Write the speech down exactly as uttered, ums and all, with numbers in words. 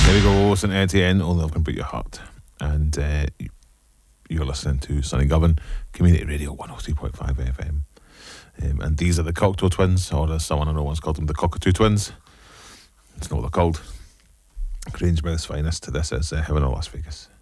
There we go, Saint Etienne, Only Love Can Break Your Heart. And uh, you're listening to Sunny Govan, Community Radio one oh three point five F M. Um, and these are the Cocteau Twins, or as someone I know once called them, the Cockatoo Twins. It's not what they're called. Grangebury's finest. This is uh, Heaven or Las Vegas.